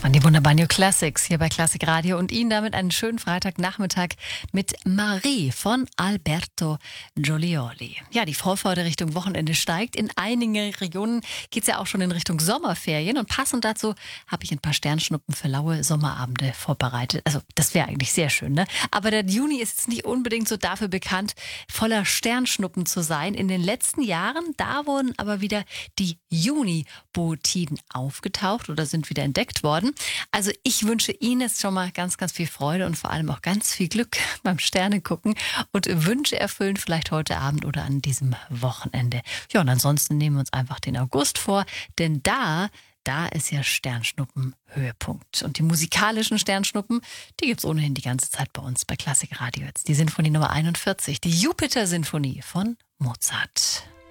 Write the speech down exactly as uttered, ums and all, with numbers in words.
Das waren die wunderbaren New Classics hier bei Klassik Radio und Ihnen damit einen schönen Freitagnachmittag mit Marie von Alberto Giolioli. Ja, die Vorfreude Richtung Wochenende steigt. In einigen Regionen geht es ja auch schon in Richtung Sommerferien und passend dazu habe ich ein paar Sternschnuppen für laue Sommerabende vorbereitet. Also das wäre eigentlich sehr schön, ne? Aber der Juni ist jetzt nicht unbedingt so dafür bekannt, voller Sternschnuppen zu sein. In den letzten Jahren, da wurden aber wieder die Juni-Bootiden aufgetaucht oder sind wieder entdeckt worden. Also ich wünsche Ihnen jetzt schon mal ganz, ganz viel Freude und vor allem auch ganz viel Glück beim Sternegucken und Wünsche erfüllen, vielleicht heute Abend oder an diesem Wochenende. Ja, und ansonsten nehmen wir uns einfach den August vor, denn da, da ist ja Sternschnuppen-Höhepunkt. Und die musikalischen Sternschnuppen, die gibt es ohnehin die ganze Zeit bei uns bei Klassik Radio. Jetzt die Sinfonie Nummer einundvierzig, die Jupiter-Sinfonie von Mozart.